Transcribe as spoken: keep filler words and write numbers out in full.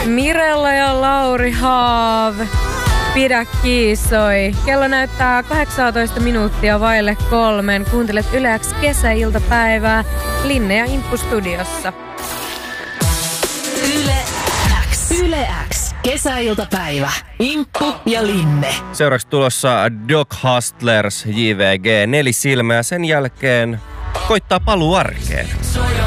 Mirella ja Lauri Haav. Pidä kiisoi. Kello näyttää kahdeksantoista minuuttia vaille kolmen. Kuuntelet Yle X kesäiltapäivää. Linne ja Imppu studiossa. Yle X. Yle X. Kesäiltapäivä. Imppu ja Linne. Seuraavaksi tulossa Dog Hustlers, J V G, Nelisilmä ja sen jälkeen koittaa paluu arkeen.